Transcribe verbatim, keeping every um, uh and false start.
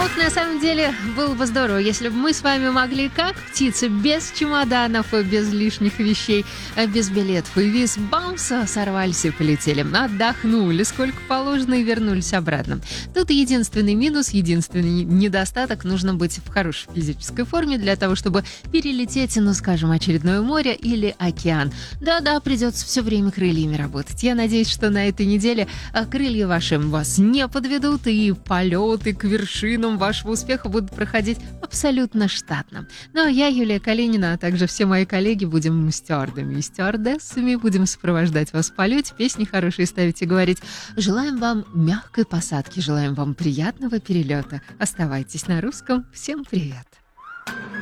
вот на самом деле было бы здорово, если бы мы с вами могли, как птицы, без чемоданов и без лишних вещей, а без билетов и виз, бамс, сорвались и полетели. Отдохнули сколько положено и вернулись обратно. Тут единственный минус, единственный недостаток: нужно быть в хорошей физической форме для того, чтобы перелететь, ну, скажем, очередное море или океан. Да-да, придется все время крыльями работать. Я надеюсь, что на этой неделе а, крылья ваши вас не подведут, и полеты к вершинам вашего успеха будут проходить абсолютно штатно. Ну, а я, Юлия Калинина, а также все мои коллеги будем стюардами и стюардессами, будем сопровождать вас в полете, песни хорошие ставить и говорить: желаем вам мягкой посадки, желаем вам приятного перелета. Оставайтесь на русском. Всем привет!